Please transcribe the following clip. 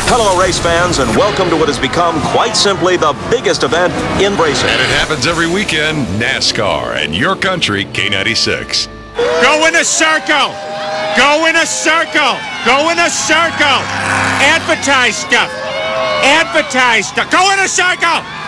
Hello, race fans, and welcome to what has become quite simply the biggest event in racing. And it happens every weekend, NASCAR and your country, K96. Go in a circle! Go in a circle! Go in a circle! Advertise stuff! Advertise stuff! Go in a circle!